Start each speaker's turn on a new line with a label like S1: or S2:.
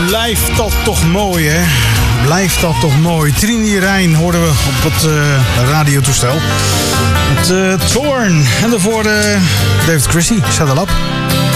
S1: blijft dat toch mooi, hè? Blijft dat toch mooi. Trini Rijn hoorden we op het radiotoestel. Met Thorn. En daarvoor David Christie, Shut Up.